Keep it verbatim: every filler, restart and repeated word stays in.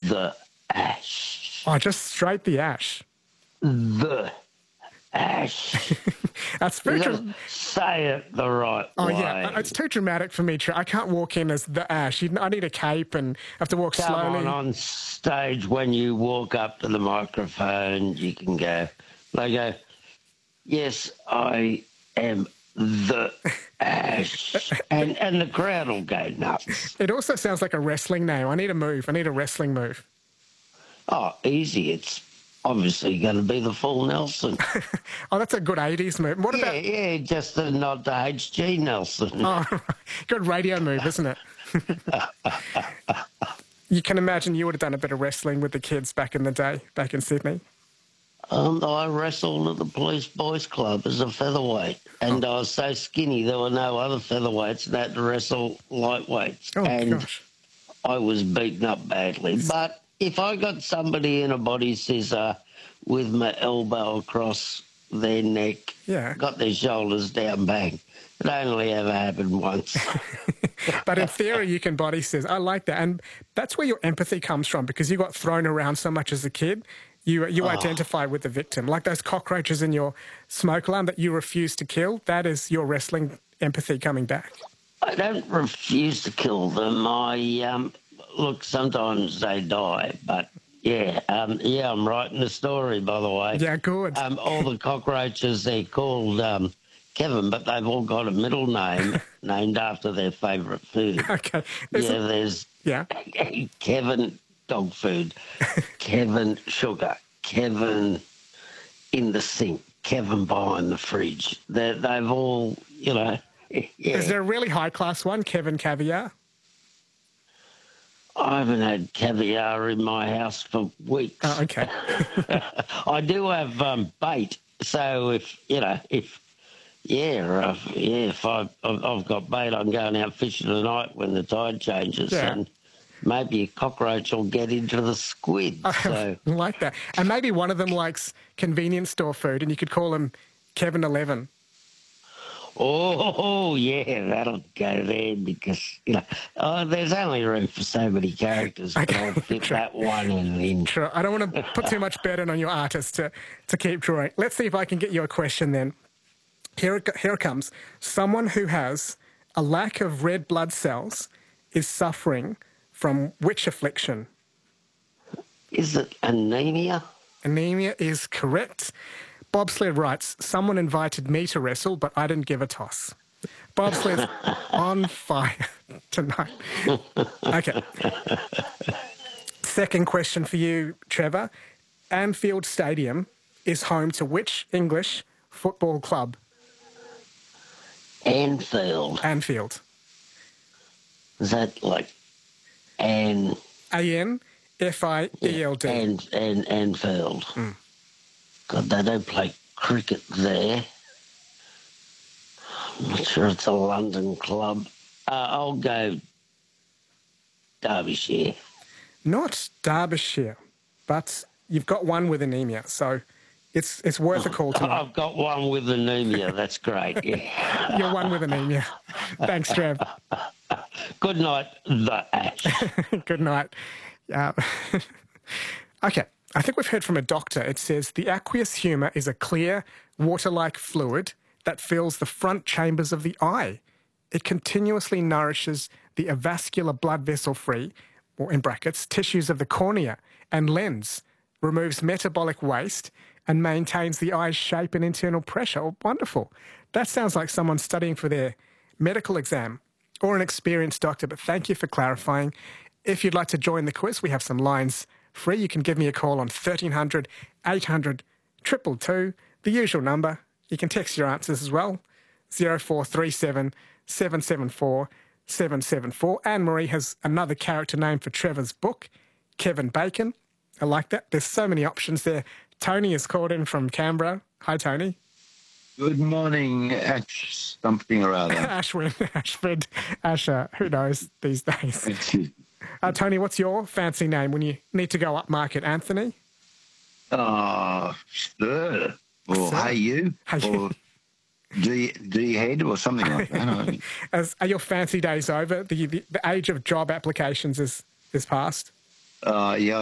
the ash. Oh, just straight the ash. The ash. That's You very gotta dra- say it the right Oh, way. yeah. It's too dramatic for me. Tr- I can't walk in as the ash. You- I need a cape and have to walk Come slowly. on, on stage when you walk up to the microphone, you can go, they go, yes, I am the ash. and, and the crowd will go nuts. It also sounds like a wrestling name. I need a move. I need a wrestling move. Oh, easy. It's obviously going to be the full Nelson. Oh, that's a good eighties move. What yeah, about... yeah, just a nod to H G Nelson. Oh, good radio move, isn't it? You can imagine you would have done a bit of wrestling with the kids back in the day, back in Sydney. Um, I wrestled at the Police Boys Club as a featherweight, and Oh. I was so skinny there were no other featherweights, and I had to wrestle lightweights. Oh, and gosh. I was beaten up badly. But if I got somebody in a body scissor with my elbow across their neck, Yeah. got their shoulders down, bang. It only ever happened once. But in theory, you can body scissors. I like that. And that's where your empathy comes from, because you got thrown around so much as a kid. You you Oh. identify with the victim. Like those cockroaches in your smoke alarm that you refuse to kill, that is your wrestling empathy coming back. I don't refuse to kill them. I, um, look, sometimes they die, but yeah, um, yeah, I'm writing a story, by the way. Yeah, good. Um, all the cockroaches, they're called um, Kevin, but they've all got a middle name named after their favourite food. Okay. Is yeah, it- there's yeah. Kevin dog food, Kevin sugar, Kevin in the sink, Kevin behind the fridge. They're, they've all, you know, yeah. Is there a really high-class one, Kevin Caviar? I haven't had caviar in my house for weeks. Oh, okay. I do have um, bait, so if, you know, if, yeah, uh, yeah, if I, I've, I've got bait, I'm going out fishing tonight when the tide changes, Yeah. and maybe a cockroach will get into the squid. So I like that. And maybe one of them likes convenience store food, and you could call him Kevin eleven. Oh, yeah, that'll go there because, you know, oh, there's only room for so many characters. But Okay. I'll fit that one in. in. Sure. I don't want to put too much burden on your artist to, to keep drawing. Let's see if I can get you a question then. Here it, here it comes. Someone who has a lack of red blood cells is suffering from which affliction? Is it anemia? Anemia is correct. Bobsled writes, someone invited me to wrestle, but I didn't give a toss. Bobsled's on fire tonight. Okay. Second question for you, Trevor. Anfield Stadium is home to which English football club? Anfield. Anfield. Is that like An A N F I E L D. and and Anfield? Mm. God, they don't play cricket there. I'm not sure it's a London club. Uh, I'll go Derbyshire. Not Derbyshire, but you've got one with anemia, so it's it's worth a call tonight. I've got one with anemia. That's great. Yeah. You're one with anemia. Thanks, Trev. Good night, the Ash. Good night. Uh, okay, I think we've heard from a doctor. It says the aqueous humour is a clear, water-like fluid that fills the front chambers of the eye. It continuously nourishes the avascular blood vessel-free, or in brackets, tissues of the cornea and lens, removes metabolic waste, and maintains the eye's shape and internal pressure. Oh, wonderful. That sounds like someone studying for their medical exam or an experienced doctor, but thank you for clarifying. If you'd like to join the quiz, we have some lines free. You can give me a call on thirteen hundred, eight hundred, two two two, the usual number. You can text your answers as well, zero four three seven, seven seven four, seven seven four. Anne-Marie has another character name for Trevor's book, Kevin Bacon. I like that. There's so many options there. Tony is called in from Canberra. Hi, Tony. Good morning, Ash something or other. Ashwin, Ashford, Asher, who knows these days. Uh, Tony, what's your fancy name when you need to go upmarket? Anthony? Oh, sir. Or Sir. hey you. Hey you. Or D, D head or something like that. As, are your fancy days over? The, the, the age of job applications is, is past? Uh, yeah,